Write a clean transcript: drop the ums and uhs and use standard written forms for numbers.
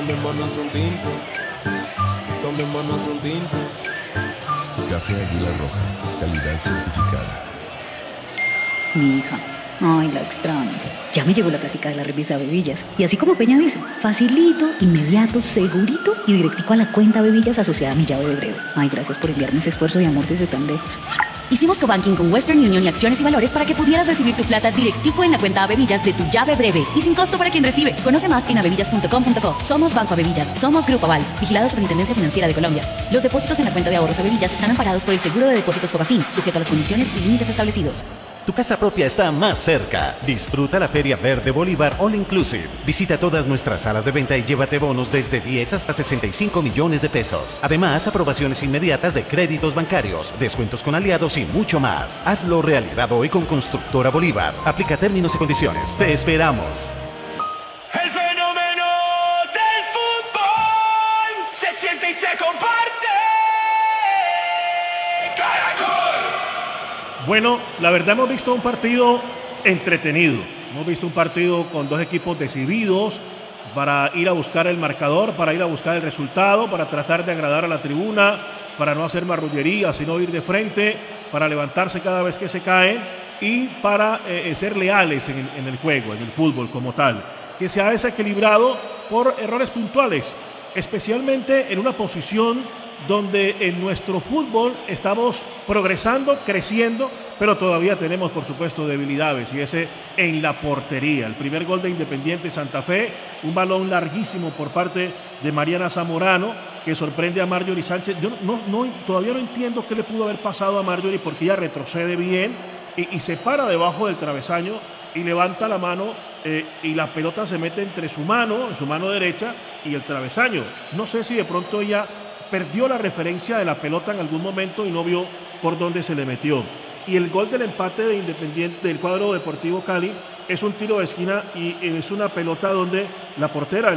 Tomémonos un tinto, tomémonos un tinto. Café Águila Roja, calidad certificada. Mi hija. Ay, la extraño. Ya me llegó la plática de la revista Bebillas. Y así como Peña dice, facilito, inmediato, segurito y directico a la cuenta Bebillas asociada a mi llave de breve. Ay, gracias por enviarme ese esfuerzo de amor desde tan lejos. Hicimos cobanking con Western Union y Acciones y Valores para que pudieras recibir tu plata directico en la cuenta Bebillas de tu llave breve y sin costo para quien recibe. Conoce más en abebillas.com.co. Somos Banco Bebillas, somos Grupo Aval, vigilado Superintendencia Financiera de Colombia. Los depósitos en la cuenta de ahorros Bebillas están amparados por el seguro de depósitos Fogafín, sujeto a las condiciones y límites establecidos. Tu casa propia está más cerca. Disfruta la Feria Verde Bolívar All Inclusive. Visita todas nuestras salas de venta y llévate bonos desde 10 hasta 65 millones de pesos. Además, aprobaciones inmediatas de créditos bancarios, descuentos con aliados y mucho más. Hazlo realidad hoy con Constructora Bolívar. Aplica términos y condiciones. Te esperamos. El fenómeno del fútbol se siente y se comparte. Caracol. Bueno, la verdad hemos visto un partido entretenido. Hemos visto un partido con dos equipos decididos para ir a buscar el marcador, para ir a buscar el resultado, para tratar de agradar a la tribuna, para no hacer marrullería, sino ir de frente, para levantarse cada vez que se caen y para ser leales en el juego, en el fútbol como tal, que se ha desequilibrado por errores puntuales, especialmente en una posición donde en nuestro fútbol estamos progresando, creciendo, pero todavía tenemos, por supuesto, debilidades, y ese en la portería. El primer gol de Independiente Santa Fe, un balón larguísimo por parte de Mariana Zamorano, que sorprende a Marjorie Sánchez. Yo todavía no entiendo qué le pudo haber pasado a Marjorie, porque ella retrocede bien y se para debajo del travesaño y levanta la mano y la pelota se mete entre su mano, en su mano derecha, y el travesaño. No sé si de pronto ella perdió la referencia de la pelota en algún momento y no vio por dónde se le metió. Y el gol del empate de Independiente, del cuadro Deportivo Cali, es un tiro de esquina y es una pelota donde la portera